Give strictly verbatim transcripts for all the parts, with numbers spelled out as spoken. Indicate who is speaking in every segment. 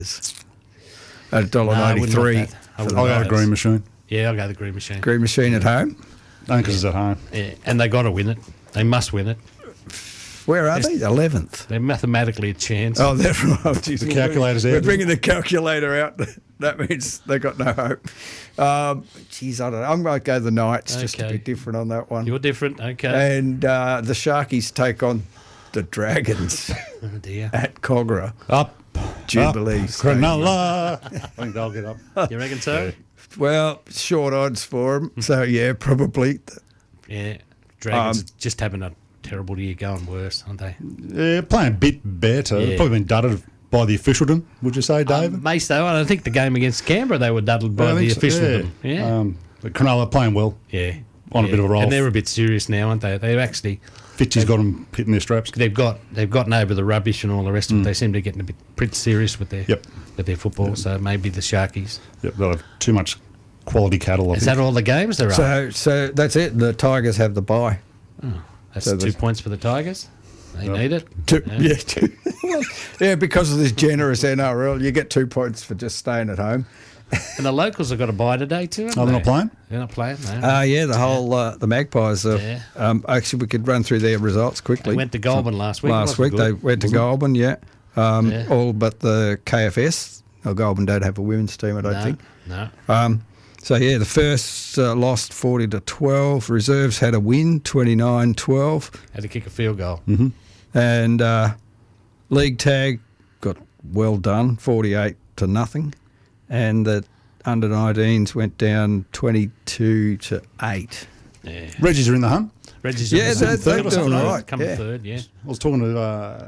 Speaker 1: at one dollar ninety-three.
Speaker 2: No, I'll go the Green Machine.
Speaker 3: Yeah, I'll go the Green Machine.
Speaker 1: Green Machine at home?
Speaker 2: No, because it's at home.
Speaker 3: Yeah, and they got to win it. They must win it.
Speaker 1: Where are they? eleventh.
Speaker 3: They're mathematically a chance.
Speaker 1: Oh, that's right. Oh, geez,
Speaker 2: the calculator's
Speaker 1: we're,
Speaker 2: out.
Speaker 1: We're bringing the calculator out. That means they got no hope. Um, geez, I don't know. I'm going to go the Knights,
Speaker 3: Okay.
Speaker 1: just a bit different on that one.
Speaker 3: You're different, okay.
Speaker 1: And uh, the Sharkies take on the Dragons
Speaker 3: Oh, dear.
Speaker 1: at Cogra.
Speaker 2: Up.
Speaker 1: Jubilee
Speaker 2: Up,
Speaker 1: Stadium.
Speaker 2: Cronulla. I think they'll get up.
Speaker 3: You reckon so?
Speaker 1: Well, short odds for them. So, yeah, probably.
Speaker 3: Yeah. Dragons
Speaker 1: Um,
Speaker 3: just having a terrible year, going worse, aren't they?
Speaker 2: Yeah, playing a bit better.
Speaker 3: Yeah.
Speaker 2: Probably been dudded by the officialdom, would you say, David?
Speaker 3: Um, Mace, though, I think the game against Canberra, they were duddled by
Speaker 2: I
Speaker 3: the
Speaker 2: think so,
Speaker 3: officialdom. Yeah.
Speaker 2: Yeah. Um, but Cronulla playing well.
Speaker 3: yeah.
Speaker 2: on a
Speaker 3: Yeah.
Speaker 2: bit of a roll.
Speaker 3: And they're a bit serious now, aren't they? They've actually...
Speaker 2: Fitchy's got them hitting their straps.
Speaker 3: They've got they've gotten over the rubbish and all the rest of it. They seem to be getting a bit pretty serious with their
Speaker 2: Yep.
Speaker 3: with their football.
Speaker 2: Yep.
Speaker 3: So maybe the Sharkies.
Speaker 2: Yep, they'll have too much quality cattle, I
Speaker 3: Is
Speaker 2: think.
Speaker 3: that all the games there are?
Speaker 1: So, so that's it. The Tigers have the bye.
Speaker 3: That's
Speaker 1: so
Speaker 3: two
Speaker 1: there's-
Speaker 3: points for the Tigers. They
Speaker 2: Yep.
Speaker 3: need it.
Speaker 1: Two,
Speaker 3: Yeah.
Speaker 1: yeah, two. yeah, because of this generous N R L, you get two points for just staying at home.
Speaker 3: And the locals have got a bye today too. haven't
Speaker 2: Oh, they're
Speaker 3: they?
Speaker 2: not playing?
Speaker 3: They're not playing. No.
Speaker 1: Uh, yeah, the whole uh, the Magpies. Uh,
Speaker 3: Yeah.
Speaker 1: um, actually, we could run through their results quickly.
Speaker 3: They went to Goulburn last week.
Speaker 1: Last
Speaker 3: It
Speaker 1: week
Speaker 3: wasn't
Speaker 1: they
Speaker 3: good.
Speaker 1: went to Goulburn, yeah. Um,
Speaker 3: Yeah.
Speaker 1: All but the K F S. Oh, Goulburn don't have a women's team, I don't
Speaker 3: No,
Speaker 1: think.
Speaker 3: no.
Speaker 1: Um, so, yeah, the first uh, lost forty to twelve. Reserves had a win, twenty-nine twelve.
Speaker 3: Had to kick a field goal.
Speaker 2: Mm-hmm.
Speaker 1: And uh, League Tag got well done, forty-eight to nothing. And the under nineteens went down twenty-two to eight.
Speaker 3: Yeah.
Speaker 2: Reggies are in the hunt.
Speaker 3: Reggie's
Speaker 1: Yeah,
Speaker 3: in the
Speaker 1: they're-
Speaker 3: third
Speaker 1: they're
Speaker 3: or something,
Speaker 1: doing
Speaker 3: no?
Speaker 1: all right,
Speaker 3: Coming
Speaker 1: yeah.
Speaker 3: third, yeah.
Speaker 2: I was talking to uh,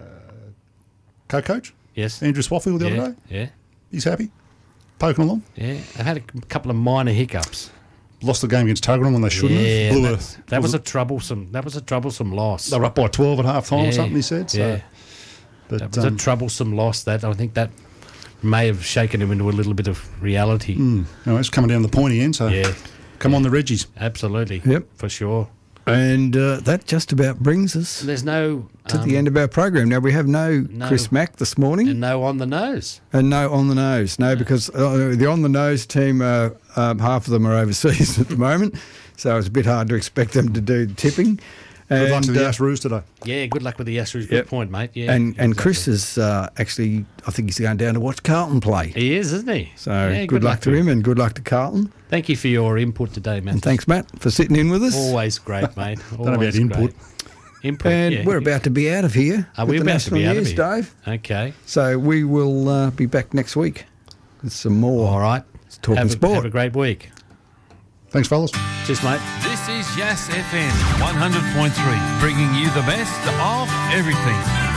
Speaker 2: co-coach
Speaker 3: Yes.
Speaker 2: Andrew Swaffield the
Speaker 3: yeah.
Speaker 2: other day.
Speaker 3: Yeah.
Speaker 2: He's happy, poking along.
Speaker 3: Yeah. They've had a couple of minor hiccups.
Speaker 2: Lost the game against Tuggeranong when they shouldn't
Speaker 3: yeah,
Speaker 2: have. Blew
Speaker 3: that's-
Speaker 2: a,
Speaker 3: that was a troublesome. That was a troublesome loss.
Speaker 2: they were up by twelve at half time
Speaker 3: yeah.
Speaker 2: or something, he said. So,
Speaker 3: yeah.
Speaker 2: but,
Speaker 3: That was
Speaker 2: um,
Speaker 3: a troublesome loss. That I think that may have shaken him into a little bit of reality.
Speaker 2: mm, no, it's coming down the pointy end, so
Speaker 3: Yeah.
Speaker 2: come on the Reggies.
Speaker 3: Absolutely.
Speaker 1: Yep.
Speaker 3: For sure.
Speaker 1: And uh, that just about brings us
Speaker 3: There's no
Speaker 1: to
Speaker 3: um,
Speaker 1: the end of our program. Now, we have no,
Speaker 3: no-
Speaker 1: Chris Mack this morning.
Speaker 3: and no on the nose.
Speaker 1: And no on the nose, no, because uh, the on the nose team, uh, um, half of them are overseas at the moment, so it's a bit hard to expect them to do the tipping.
Speaker 2: Good luck to
Speaker 1: And,
Speaker 2: the
Speaker 1: uh,
Speaker 2: Ash Roos today.
Speaker 3: Yeah. Good luck with the Astros. Good
Speaker 1: Yep.
Speaker 3: point, mate. Yeah.
Speaker 1: and and
Speaker 3: exactly.
Speaker 1: Chris is uh, actually, I think he's going down to watch Carlton play.
Speaker 3: He is, isn't he?
Speaker 1: So
Speaker 3: Yeah,
Speaker 1: good, luck, to him, and good luck to Carlton.
Speaker 3: Thank you for your input today, Matt.
Speaker 1: And thanks, Matt, for sitting in with us.
Speaker 3: Always great, mate.
Speaker 2: Don't know about
Speaker 3: Always
Speaker 2: input.
Speaker 3: great. Input.
Speaker 1: And
Speaker 3: yeah.
Speaker 1: we're about to be out of here.
Speaker 3: Are
Speaker 1: with
Speaker 3: we
Speaker 1: the
Speaker 3: about to
Speaker 1: national
Speaker 3: be out of
Speaker 1: news,
Speaker 3: here?
Speaker 1: Dave.
Speaker 3: Okay.
Speaker 1: So we will uh, be back next week with some more.
Speaker 3: All right.
Speaker 1: Talking
Speaker 3: have a,
Speaker 1: sport.
Speaker 3: Have a great week.
Speaker 2: Thanks, fellas.
Speaker 3: Cheers, mate.
Speaker 4: This is Yas F M one hundred point three, bringing you the best of everything.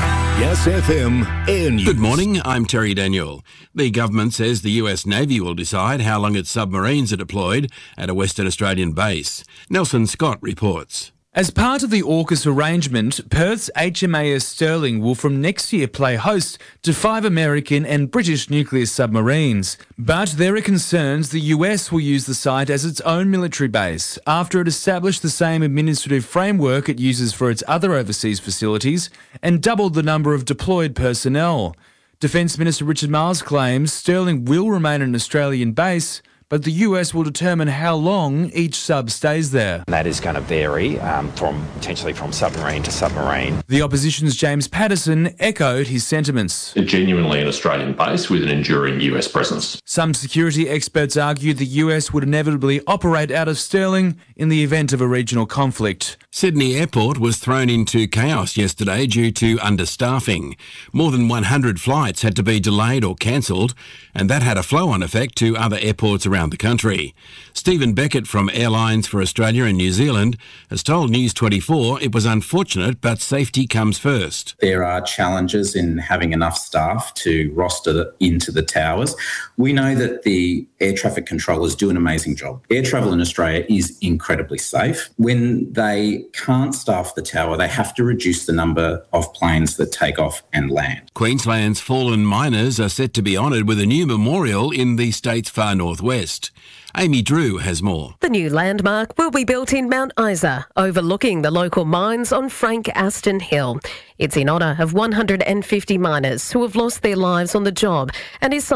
Speaker 5: Yes F M Air News.
Speaker 6: Good morning, I'm Terry Daniel. The government says the U S Navy will decide how long its submarines are deployed at a Western Australian base. Nelson Scott reports.
Speaker 7: As part of the AUKUS arrangement, Perth's H M A S Sterling will from next year play host to five American and British nuclear submarines. But there are concerns the U S will use the site as its own military base after it established the same administrative framework it uses for its other overseas facilities and doubled the number of deployed personnel. Defence Minister Richard Marles claims Sterling will remain an Australian base, but the U S will determine how long each sub stays there.
Speaker 8: That is going to vary um, from potentially from submarine to submarine.
Speaker 7: The opposition's James Patterson echoed his sentiments.
Speaker 9: Genuinely an Australian base with an enduring U S presence.
Speaker 7: Some security experts argue the U S would inevitably operate out of Sterling in the event of a regional conflict.
Speaker 6: Sydney Airport was thrown into chaos yesterday due to understaffing. More than one hundred flights had to be delayed or cancelled, and that had a flow-on effect to other airports around the country. Stephen Beckett from Airlines for Australia and New Zealand has told News twenty-four it was unfortunate, but safety comes first.
Speaker 10: There are challenges in having enough staff to roster into the towers. We know that the air traffic controllers do an amazing job. Air travel in Australia is incredibly safe. When they can't staff the tower, they have to reduce the number of planes that take off and land.
Speaker 6: Queensland's fallen miners are set to be honoured with a new memorial in the state's far northwest. West. Amy Drew has more.
Speaker 11: The new landmark will be built in Mount Isa, overlooking the local mines on Frank Aston Hill. It's in honour of one hundred fifty miners who have lost their lives on the job and is